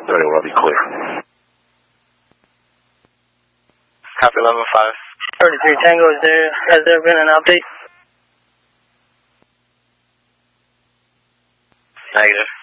Very well, I'll be clear. Copy 11-5. 33 Tango, has there been an update? Negative.